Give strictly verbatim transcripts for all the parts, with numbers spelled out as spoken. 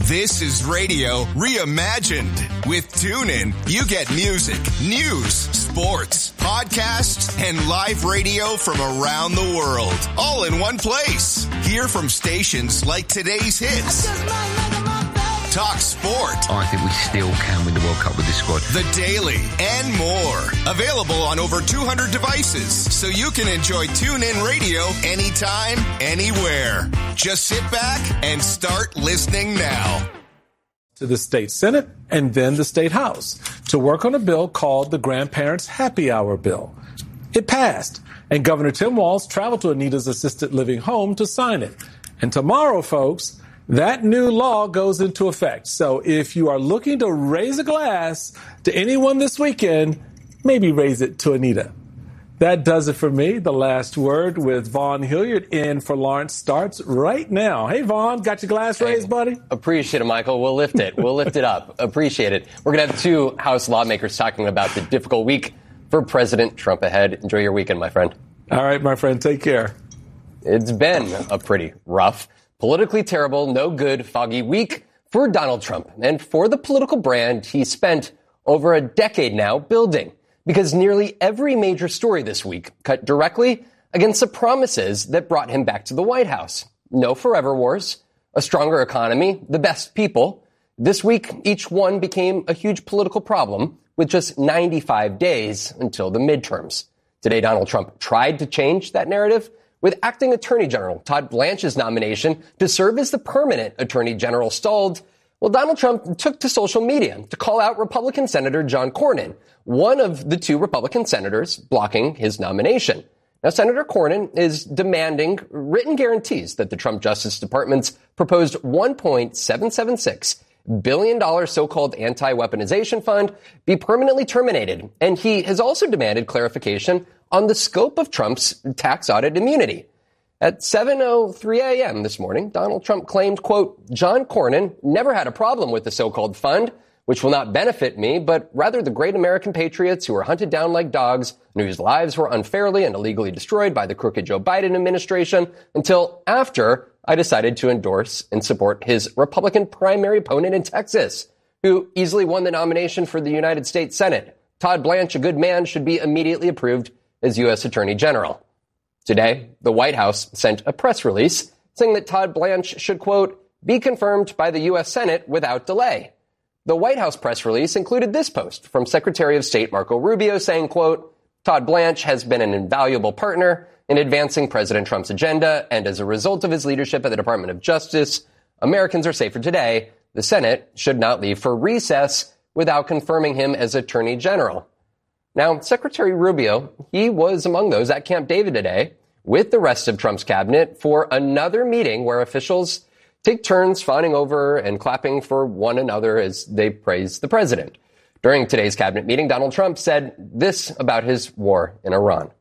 This is radio reimagined. With TuneIn, you get music, news, sports, podcasts, and live radio from around the world, all in one place. Hear from stations like today's hits. Talk sport. I think we still can win the World Cup with this squad. The Daily and more. Available on over two hundred devices, so you can enjoy TuneIn Radio anytime, anywhere. Just sit back and start listening now. To the state Senate and then the state House to work on a bill called the Grandparents' Happy Hour Bill. It passed, and Governor Tim Walz traveled to Anita's assisted living home to sign it. And tomorrow, folks, that new law goes into effect. So if you are looking to raise a glass to anyone this weekend, maybe raise it to Anita. That does it for me. The Last Word with Vaughn Hilliard in for Lawrence starts right now. Hey, Vaughn, got your glass raised, hey, buddy? Appreciate it, Michael. We'll lift it. We'll lift it up. Appreciate it. We're going to have two House lawmakers talking about the difficult week for President Trump ahead. Enjoy your weekend, my friend. All right, my friend. Take care. It's been a pretty rough, politically terrible, no good, foggy week for Donald Trump and for the political brand he spent over a decade now building. Because nearly every major story this week cut directly against the promises that brought him back to the White House. No forever wars, a stronger economy, the best people. This week, each one became a huge political problem with just ninety-five days until the midterms. Today, Donald Trump tried to change that narrative with acting Attorney General Todd Blanche's nomination to serve as the permanent Attorney General stalled. Well, Donald Trump took to social media to call out Republican Senator John Cornyn, one of the two Republican senators blocking his nomination. Now, Senator Cornyn is demanding written guarantees that the Trump Justice Department's proposed one point seven seven six billion dollars so-called anti-weaponization fund be permanently terminated. And he has also demanded clarification on the scope of Trump's tax audit immunity. At seven oh three a.m. this morning, Donald Trump claimed, quote, John Cornyn never had a problem with the so-called fund, which will not benefit me, but rather the great American patriots who were hunted down like dogs and whose lives were unfairly and illegally destroyed by the crooked Joe Biden administration until after I decided to endorse and support his Republican primary opponent in Texas, who easily won the nomination for the United States Senate. Todd Blanche, a good man, should be immediately approved as U S Attorney General. Today, the White House sent a press release saying that Todd Blanche should, quote, be confirmed by the U S Senate without delay. The White House press release included this post from Secretary of State Marco Rubio saying, quote, Todd Blanche has been an invaluable partner in advancing President Trump's agenda, and as a result of his leadership at the Department of Justice, Americans are safer today. The Senate should not leave for recess without confirming him as Attorney General. Now, Secretary Rubio, he was among those at Camp David today with the rest of Trump's cabinet for another meeting where officials take turns fawning over and clapping for one another as they praise the president. During today's cabinet meeting, Donald Trump said this about his war in Iran.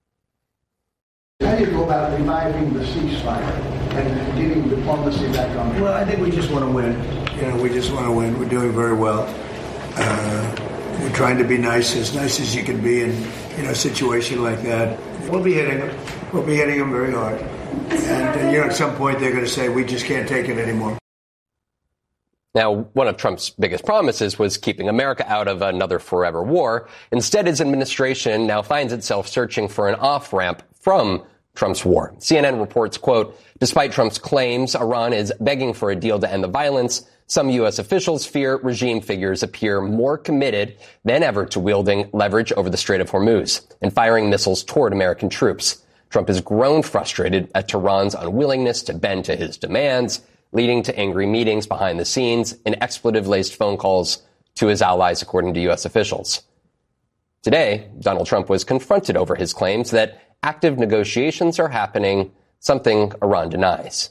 How do you go about reviving the ceasefire and getting diplomacy back on? Well, I think we just want to win. You know, we just want to win. We're doing very well. Uh, we're trying to be nice, as nice as you can be in, you know, a situation like that. We'll be hitting them. We'll be hitting them very hard. And, uh, you know, at some point they're going to say, we just can't take it anymore. Now, one of Trump's biggest promises was keeping America out of another forever war. Instead, his administration now finds itself searching for an off-ramp from Trump's war. C N N reports, quote, despite Trump's claims Iran is begging for a deal to end the violence, some U S officials fear regime figures appear more committed than ever to wielding leverage over the Strait of Hormuz and firing missiles toward American troops. Trump has grown frustrated at Tehran's unwillingness to bend to his demands, leading to angry meetings behind the scenes and expletive-laced phone calls to his allies, according to U S officials. Today, Donald Trump was confronted over his claims that active negotiations are happening, something Iran denies.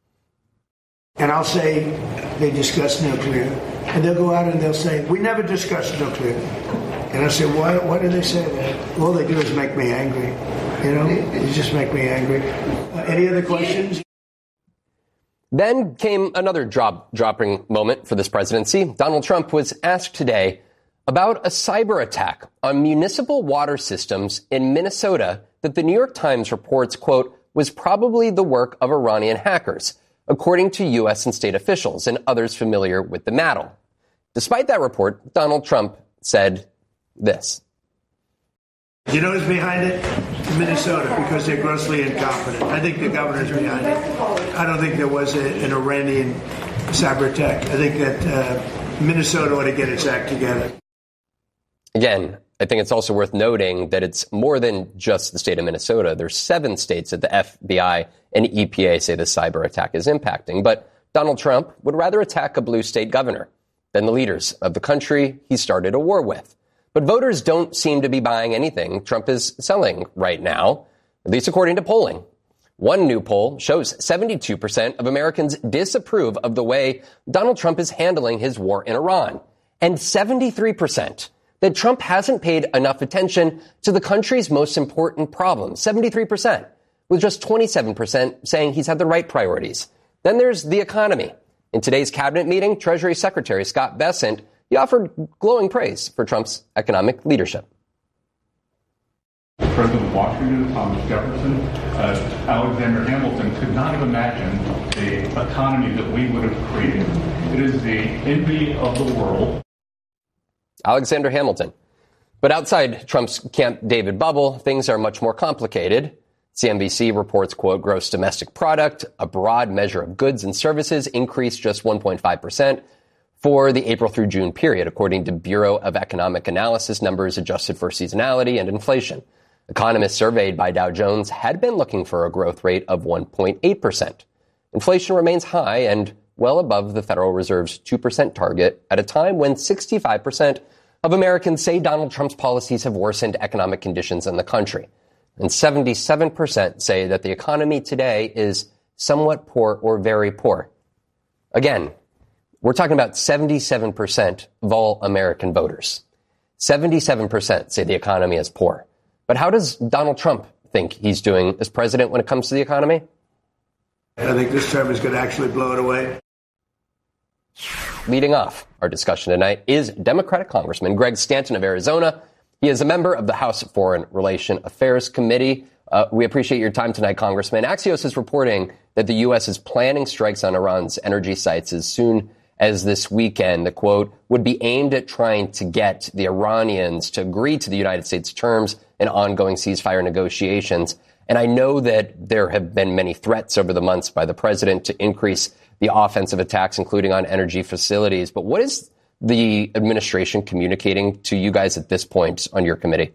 And I'll say they discussed nuclear, and they'll go out and they'll say, we never discussed nuclear. And I say, why, why do they say that? All they do is make me angry. You know, they just make me angry. Uh, any other questions? Then came another drop, dropping moment for this presidency. Donald Trump was asked today about a cyber attack on municipal water systems in Minnesota that the New York Times reports, quote, was probably the work of Iranian hackers. according to U S and state officials and others familiar with the matter. Despite that report, Donald Trump said this. You know who's behind it? Minnesota, because they're grossly incompetent. I think the governor's behind it. I don't think there was a, an Iranian cyber attack. I think that uh, Minnesota ought to get its act together. Again, I think it's also worth noting that it's more than just the state of Minnesota. There's seven states that the F B I and E P A say the cyber attack is impacting. But Donald Trump would rather attack a blue state governor than the leaders of the country he started a war with. But voters don't seem to be buying anything Trump is selling right now, at least according to polling. One new poll shows seventy-two percent of Americans disapprove of the way Donald Trump is handling his war in Iran, and seventy-three percent that Trump hasn't paid enough attention to the country's most important problems, seventy-three percent, with just twenty-seven percent saying he's had the right priorities. Then there's the economy. In today's cabinet meeting, Treasury Secretary Scott Bessent, he offered glowing praise for Trump's economic leadership. President of Washington, Thomas Jefferson, uh, Alexander Hamilton could not have imagined the economy that we would have created. It is the envy of the world. Alexander Hamilton. But outside Trump's Camp David bubble, things are much more complicated. C N B C reports, quote, gross domestic product, a broad measure of goods and services, increased just one point five percent for the April through June period, according to Bureau of Economic Analysis numbers adjusted for seasonality and inflation. Economists surveyed by Dow Jones had been looking for a growth rate of one point eight percent. Inflation remains high and well above the Federal Reserve's two percent target at a time when sixty-five percent of Americans say Donald Trump's policies have worsened economic conditions in the country. And seventy-seven percent say that the economy today is somewhat poor or very poor. Again, we're talking about seventy-seven percent of all American voters. seventy-seven percent say the economy is poor. But how does Donald Trump think he's doing as president when it comes to the economy? I think this term is going to actually blow it away. Leading off our discussion tonight is Democratic Congressman Greg Stanton of Arizona. He is a member of the House Foreign Relations Affairs Committee. Uh, we appreciate your time tonight, Congressman. Axios is reporting that the U S is planning strikes on Iran's energy sites as soon as this weekend. The quote would be aimed at trying to get the Iranians to agree to the United States terms in ongoing ceasefire negotiations. And I know that there have been many threats over the months by the president to increase the offensive attacks, including on energy facilities. But what is the administration communicating to you guys at this point on your committee?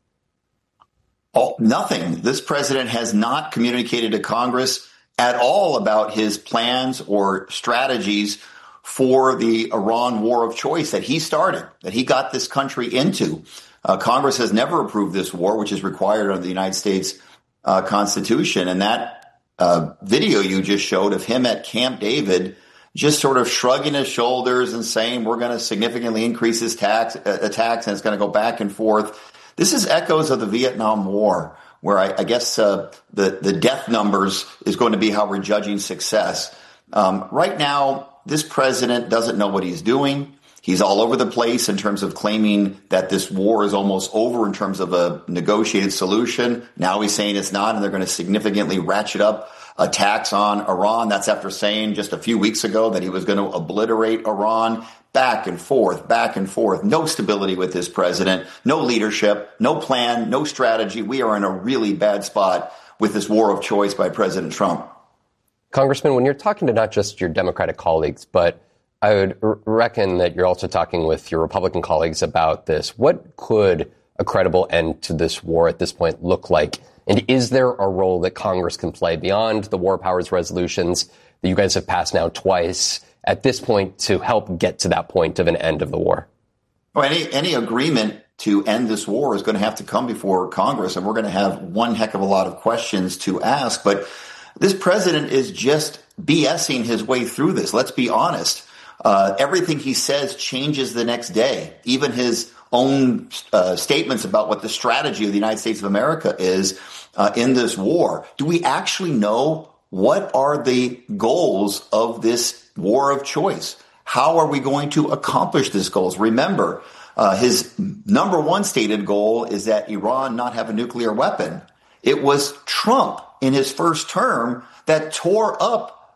Oh, nothing. This president has not communicated to Congress at all about his plans or strategies for the Iran war of choice that he started, that he got this country into. Uh, Congress has never approved this war, which is required under the United States uh, Constitution. And that uh, video you just showed of him at Camp David just sort of shrugging his shoulders and saying we're going to significantly increase his tax uh, attacks and it's going to go back and forth. This is echoes of the Vietnam War, where I, I guess uh, the, the death numbers is going to be how we're judging success. Um, right now, this president doesn't know what he's doing. He's all over the place in terms of claiming that this war is almost over in terms of a negotiated solution. Now he's saying it's not, and they're going to significantly ratchet up attacks on Iran. That's after saying just a few weeks ago that he was going to obliterate Iran. Back and forth, back and forth. No stability with this president, no leadership, no plan, no strategy. We are in a really bad spot with this war of choice by President Trump. Congressman, when you're talking to not just your Democratic colleagues, but I would r- reckon that you're also talking with your Republican colleagues about this. What could a credible end to this war at this point look like? And is there a role that Congress can play beyond the war powers resolutions that you guys have passed now twice at this point to help get to that point of an end of the war? Well, any, any agreement to end this war is going to have to come before Congress, and we're going to have one heck of a lot of questions to ask. But this president is just BSing his way through this. Let's be honest. Uh, everything he says changes the next day. Even his own uh, statements about what the strategy of the United States of America is uh, in this war. Do we actually know what are the goals of this war of choice? How are we going to accomplish these goals? Remember, uh, his number one stated goal is that Iran not have a nuclear weapon. It was Trump in his first term that tore up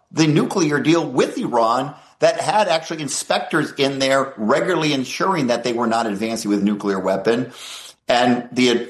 the nuclear deal with Iran that had actually inspectors in there regularly ensuring that they were not advancing with nuclear weapon. And the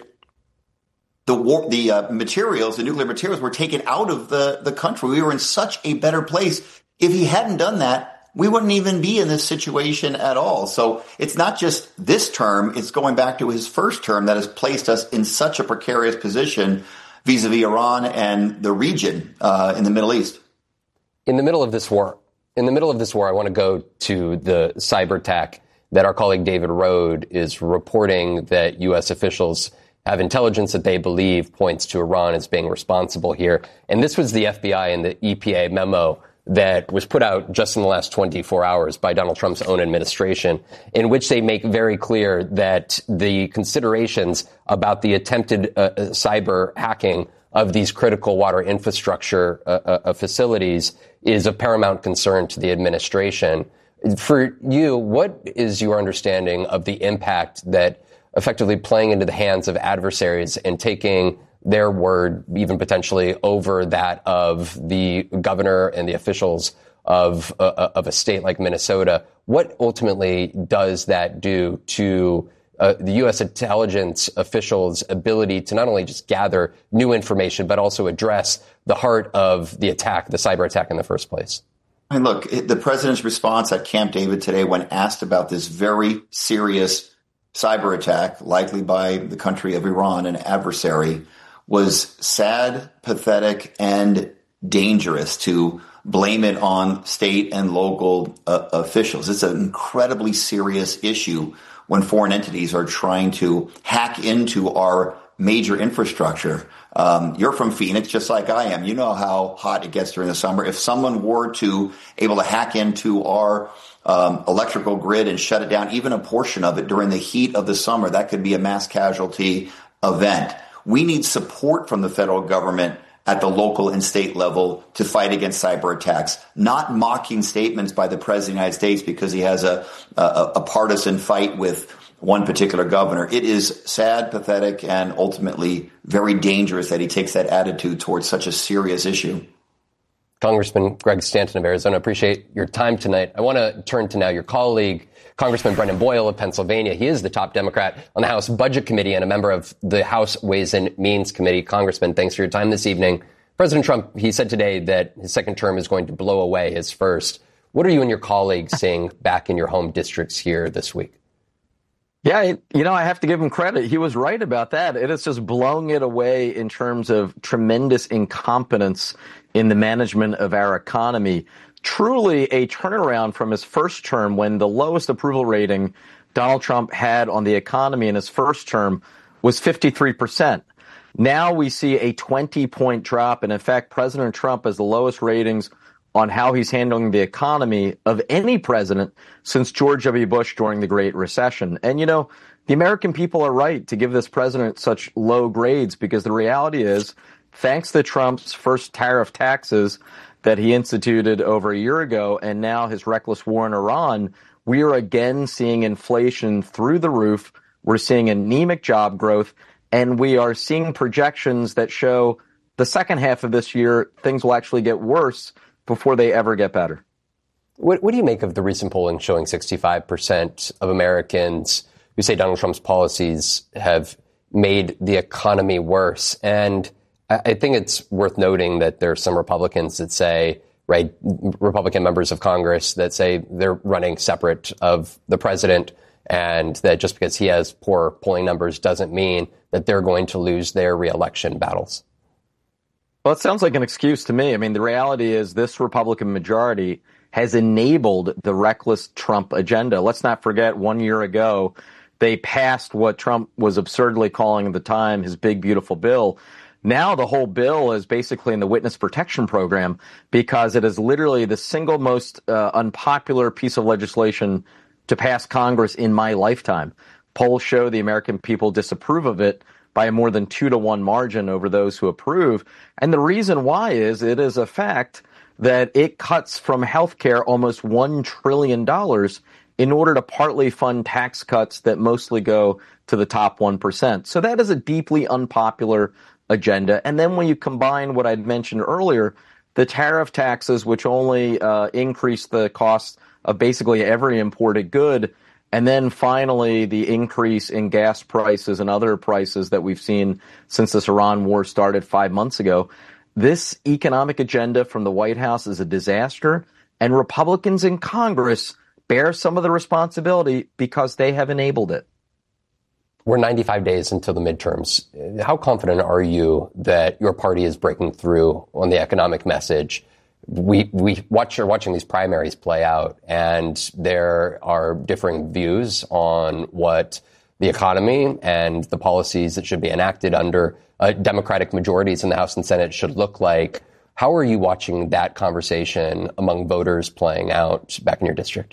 the war, the uh, materials, the nuclear materials were taken out of the, the country. We were in such a better place. If he hadn't done that, we wouldn't even be in this situation at all. So it's not just this term, it's going back to his first term that has placed us in such a precarious position vis-a-vis Iran and the region uh, in the Middle East. In the middle of this war, in the middle of this war, I want to go to the cyber attack that our colleague David Rode is reporting that U S officials have intelligence that they believe points to Iran as being responsible here. And this was the F B I and the E P A memo that was put out just in the last twenty-four hours by Donald Trump's own administration, in which they make very clear that the considerations about the attempted uh, cyber hacking of these critical water infrastructure uh, uh, facilities is of paramount concern to the administration. For you, what is your understanding of the impact that effectively playing into the hands of adversaries and taking their word, even potentially over that of the governor and the officials of uh, of a state like Minnesota, what ultimately does that do to uh, the U S intelligence officials' ability to not only just gather new information, but also address the heart of the attack, the cyber attack in the first place? And look, the president's response at Camp David today, when asked about this very serious cyber attack, likely by the country of Iran, an adversary, was sad, pathetic, and dangerous to blame it on state and local uh, officials. It's an incredibly serious issue when foreign entities are trying to hack into our major infrastructure. Um, you're from Phoenix, just like I am. You know how hot it gets during the summer. If someone were to able to hack into our um, electrical grid and shut it down, even a portion of it during the heat of the summer, that could be a mass casualty event. We need support from the federal government at the local and state level to fight against cyber attacks, not mocking statements by the president of the United States because he has a, a, a partisan fight with one particular governor. It is sad, pathetic, and ultimately very dangerous that he takes that attitude towards such a serious issue. Congressman Greg Stanton of Arizona, appreciate your time tonight. I want to turn to now your colleague, Congressman Brendan Boyle of Pennsylvania. He is the top Democrat on the House Budget Committee and a member of the House Ways and Means Committee. Congressman, thanks for your time this evening. President Trump, he said today that his second term is going to blow away his first. What are you and your colleagues seeing back in your home districts here this week? Yeah, you know, I have to give him credit. He was right about that. It is just blowing it away in terms of tremendous incompetence in the management of our economy. Truly a turnaround from his first term, when the lowest approval rating Donald Trump had on the economy in his first term was fifty-three percent. Now we see a twenty-point drop. And in fact, President Trump has the lowest ratings on how he's handling the economy of any president since George W. Bush during the Great Recession. And, you know, the American people are right to give this president such low grades, because the reality is, thanks to Trump's first tariff taxes that he instituted over a year ago and now his reckless war in Iran, we are again seeing inflation through the roof. We're seeing anemic job growth, and we are seeing projections that show the second half of this year, things will actually get worse before they ever get better. What, what do you make of the recent polling showing sixty-five percent of Americans who say Donald Trump's policies have made the economy worse? And I, I think it's worth noting that there are some Republicans that say, right, Republican members of Congress that say they're running separate of the president, and that just because he has poor polling numbers doesn't mean that they're going to lose their reelection battles. Well, it sounds like an excuse to me. I mean, the reality is this Republican majority has enabled the reckless Trump agenda. Let's not forget, one year ago, they passed what Trump was absurdly calling at the time his big, beautiful bill. Now the whole bill is basically in the witness protection program, because it is literally the single most uh, unpopular piece of legislation to pass Congress in my lifetime. Polls show the American people disapprove of it by a more than two to one margin over those who approve. And the reason why is it is a fact that it cuts from healthcare almost one trillion dollars in order to partly fund tax cuts that mostly go to the top one percent. So that is a deeply unpopular agenda. And then when you combine what I'd mentioned earlier, the tariff taxes, which only uh, increase the cost of basically every imported good, and then finally the increase in gas prices and other prices that we've seen since this Iran war started five months ago. This economic agenda from the White House is a disaster, and Republicans in Congress bear some of the responsibility because they have enabled it. We're ninety-five days until the midterms. How confident are you that your party is breaking through on the economic message? We we watch are watching these primaries play out, and there are differing views on what the economy and the policies that should be enacted under uh, Democratic majorities in the House and Senate should look like. How are you watching that conversation among voters playing out back in your district?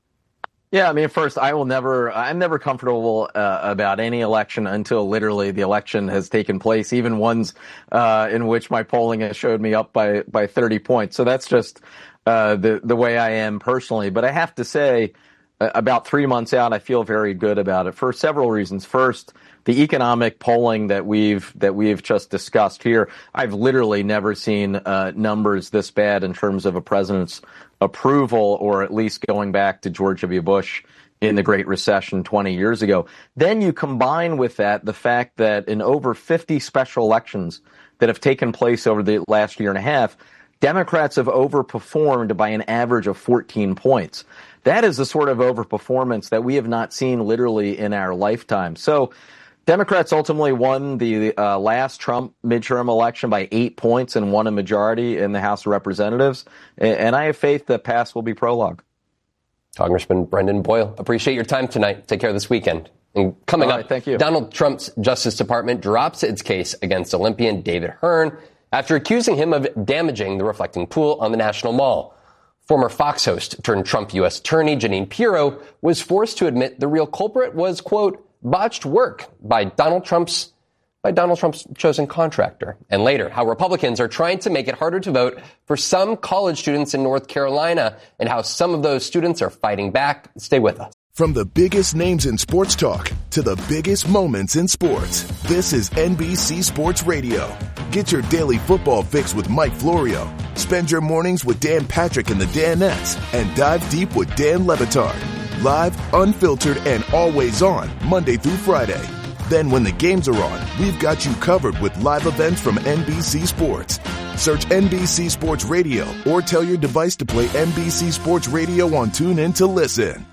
Yeah, I mean, first, I will never, I'm never comfortable uh, about any election until literally the election has taken place, even ones uh, in which my polling has showed me up by, by thirty points. So that's just uh, the, the way I am personally. But I have to say, uh, about three months out, I feel very good about it for several reasons. First, the economic polling that we've that we've just discussed here, I've literally never seen uh, numbers this bad in terms of a president's approval, or at least going back to George W. Bush in the Great Recession twenty years ago. Then you combine with that the fact that in over fifty special elections that have taken place over the last year and a half, Democrats have overperformed by an average of fourteen points. That is the sort of overperformance that we have not seen literally in our lifetime. So Democrats ultimately won the uh, last Trump midterm election by eight points and won a majority in the House of Representatives. And I have faith that past will be prologue. Congressman Brendan Boyle, appreciate your time tonight. Take care this weekend. And coming All right, up, thank you. Donald Trump's Justice Department drops its case against Olympian David Hearn after accusing him of damaging the reflecting pool on the National Mall. Former Fox host turned Trump U S attorney Jeanine Pirro was forced to admit the real culprit was, quote, botched work by Donald Trump's by Donald Trump's chosen contractor. And later, how Republicans are trying to make it harder to vote for some college students in North Carolina and how some of those students are fighting back. Stay with us. From the biggest names in sports talk to the biggest moments in sports, this is N B C Sports Radio. Get your daily football fix with Mike Florio. Spend your mornings with Dan Patrick and the Danettes and dive deep with Dan Le Batard. Live, unfiltered, and always on, Monday through Friday. Then when the games are on, we've got you covered with live events from N B C Sports. Search N B C Sports Radio or tell your device to play N B C Sports Radio on TuneIn to listen.